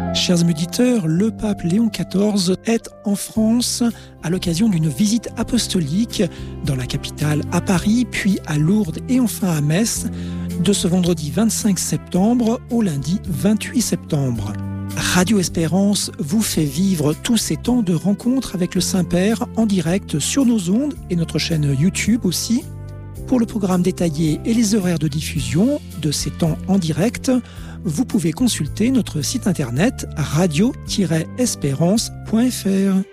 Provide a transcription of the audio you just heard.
Chers auditeurs, le pape Léon XIV est en France à l'occasion d'une visite apostolique dans la capitale à Paris, puis à Lourdes et enfin à Metz, de ce vendredi 25 septembre au lundi 28 septembre. Radio Espérance vous fait vivre tous ces temps de rencontres avec le Saint-Père en direct sur nos ondes et notre chaîne YouTube aussi. Pour le programme détaillé et les horaires de diffusion de ces temps en direct, vous pouvez consulter notre site internet radio-espérance.fr.